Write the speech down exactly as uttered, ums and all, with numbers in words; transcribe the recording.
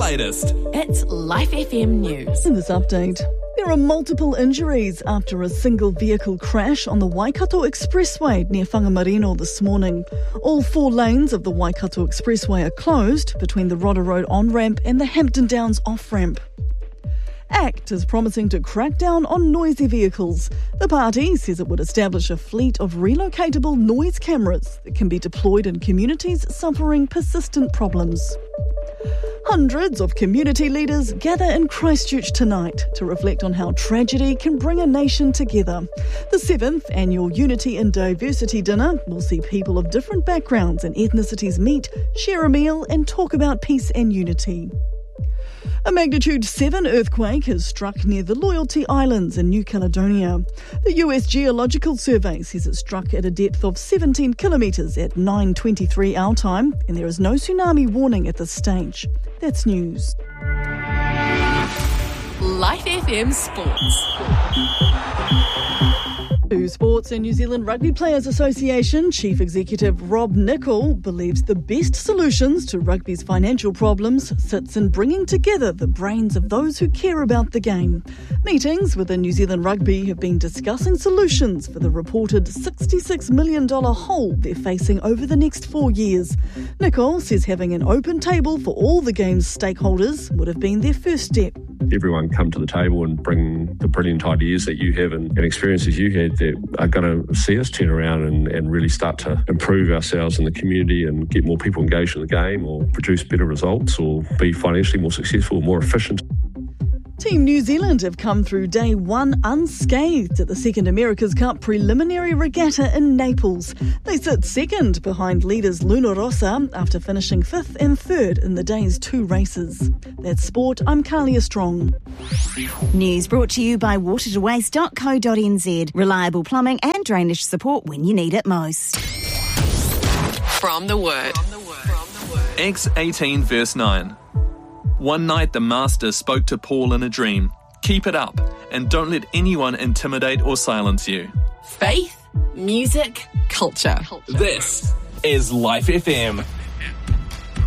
latest. It's Life F M News. In this update, there are multiple injuries after a single vehicle crash on the Waikato Expressway near Whangamarino this morning. All four lanes of the Waikato Expressway are closed between the Rodder Road on-ramp and the Hampton Downs off-ramp. ACT is promising to crack down on noisy vehicles. The party says it would establish a fleet of relocatable noise cameras that can be deployed in communities suffering persistent problems. Hundreds of community leaders gather in Christchurch tonight to reflect on how tragedy can bring a nation together. The seventh annual Unity in Diversity dinner will see people of different backgrounds and ethnicities meet, share a meal and talk about peace and unity. A magnitude seven earthquake has struck near the Loyalty Islands in New Caledonia. The U S Geological Survey says it struck at a depth of seventeen kilometres at nine twenty-three our time, and there is no tsunami warning at this stage. That's news. Life F M Sports. To Sports and New Zealand Rugby Players Association Chief Executive Rob Nichol believes the best solutions to rugby's financial problems sits in bringing together the brains of those who care about the game. Meetings within New Zealand Rugby have been discussing solutions for the reported sixty-six million dollars hole they're facing over the next four years. Nichol says having an open table for all the game's stakeholders would have been their first step. Everyone come to the table and bring the brilliant ideas that you have and, and experiences you had that are going to see us turn around and, and really start to improve ourselves in the community and get more people engaged in the game or produce better results or be financially more successful, more efficient. Team New Zealand have come through day one unscathed at the Second America's Cup preliminary regatta in Naples. They sit second behind leaders Luna Rossa after finishing fifth and third in the day's two races. That's sport. I'm Kalia Strong. News brought to you by water to waste dot co dot n z. Reliable plumbing and drainage support when you need it most. From the Word. Acts eighteen verse nine. One night the Master spoke to Paul in a dream. Keep it up and don't let anyone intimidate or silence you. Faith, music, culture. This is Life F M.